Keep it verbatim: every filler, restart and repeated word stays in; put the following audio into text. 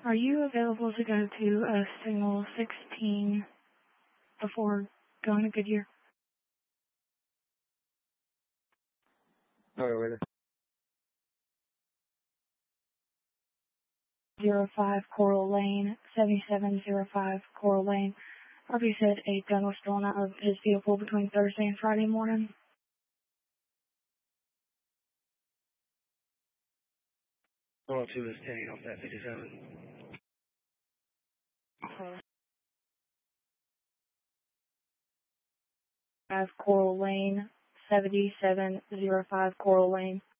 Are you available to go to a signal sixteen before going to Goodyear? Alright, later. Zero five Coral Lane, seventy-seven zero five Coral Lane. R B said a gun was stolen out of his vehicle between Thursday and Friday morning. one oh two is ten off that fifty-seven. Five Coral Lane, seventy-seven zero five Coral Lane.